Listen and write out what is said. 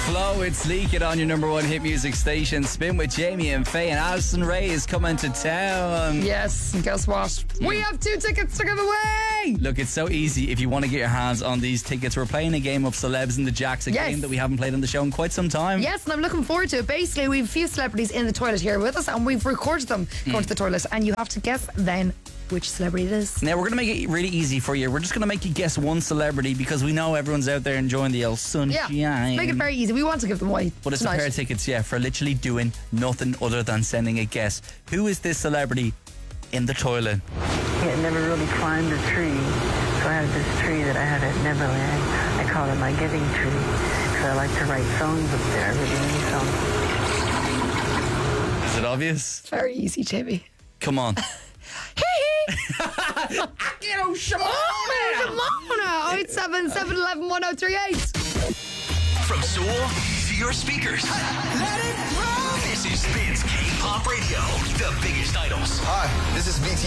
Flow, it's Leak It on your number one hit music station. Spin with Jamie and Faye, and Alison Ray is coming to town. Yes, and guess what? We have 2 tickets to give away. Look, it's so easy if you want to get your hands on these tickets. We're playing a game of Celebs in the Jacks, a game that we haven't played on the show in quite some time. Yes, and I'm looking forward to it. Basically, we have a few celebrities in the toilet here with us, and we've recorded them going to the toilet, and you have to guess then which celebrity it is. Now, we're going to make it really easy for you. We're just going to make you guess one celebrity because we know everyone's out there enjoying the old sunshine. Yeah, make it very easy. We want to give them away. But it's tonight. a pair of tickets, for literally doing nothing other than sending a guess. Who is this celebrity in the toilet? I had never really climbed a tree, so I have this tree that I had at Neverland. I call it my giving tree, because I like to write songs up there, everything songs. Is it obvious? Very easy, Jamie. Come on. Shimona! 087 711 1038. From Seoul to your speakers. Let it roll. This is Spins K-Pop Radio, the biggest idols. Hi, this is BTS.